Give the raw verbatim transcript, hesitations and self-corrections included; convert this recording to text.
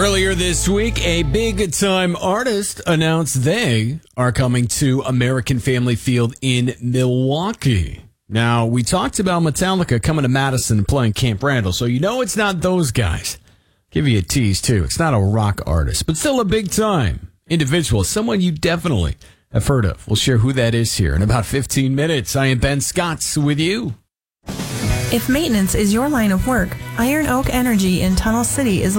Earlier this week, a big-time artist announced they are coming to American Family Field in Milwaukee. Now, we talked about Metallica coming to Madison and playing Camp Randall, so you know it's not those guys. Give you a tease, too. It's not a rock artist, but still a big-time individual, someone you definitely have heard of. We'll share who that is here in about fifteen minutes. I am Ben Scotts with you. If maintenance is your line of work, Iron Oak Energy in Tunnel City is